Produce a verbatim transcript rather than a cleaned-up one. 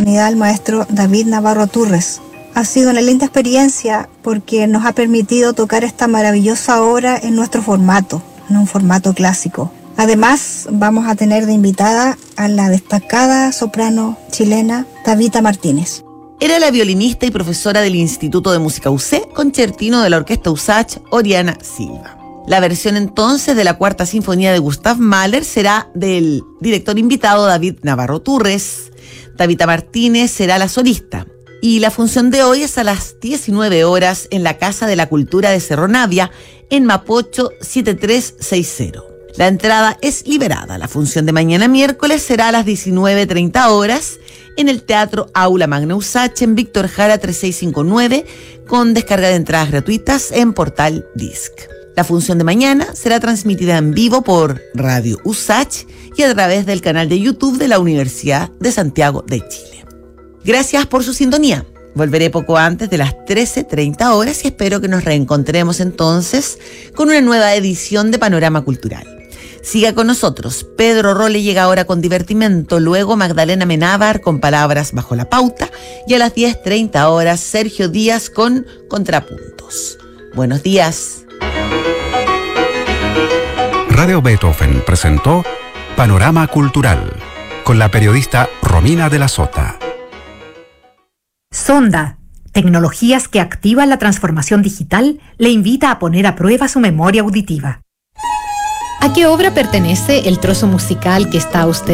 oportunidad al maestro David Navarro Turres. Ha sido una linda experiencia porque nos ha permitido tocar esta maravillosa obra en nuestro formato, en un formato clásico. Además, vamos a tener de invitada a la destacada soprano chilena Tabita Martínez. Era la violinista y profesora del Instituto de Música U C, concertino de la Orquesta USACH, Oriana Silva. La versión entonces de la Cuarta Sinfonía de Gustav Mahler será del director invitado David Navarro Turres. Tabita Martínez será la solista. Y la función de hoy es a las diecinueve horas en la Casa de la Cultura de Cerro Navia, en Mapocho siete tres seis cero. La entrada es liberada. La función de mañana miércoles será a las diecinueve treinta horas en el Teatro Aula Magna USACH en Víctor Jara tres seis cinco nueve, con descarga de entradas gratuitas en Portal Disc. La función de mañana será transmitida en vivo por Radio USACH y a través del canal de YouTube de la Universidad de Santiago de Chile. Gracias por su sintonía. Volveré poco antes de las trece treinta horas y espero que nos reencontremos entonces con una nueva edición de Panorama Cultural. Siga con nosotros. Pedro Rolle llega ahora con Divertimento, luego Magdalena Menábar con Palabras bajo la pauta y a las diez treinta horas Sergio Díaz con Contrapuntos. Buenos días. Radio Beethoven presentó Panorama Cultural con la periodista Romina de la Sota. Sonda, tecnologías que activan la transformación digital, le invita a poner a prueba su memoria auditiva. ¿A qué obra pertenece el trozo musical que está usted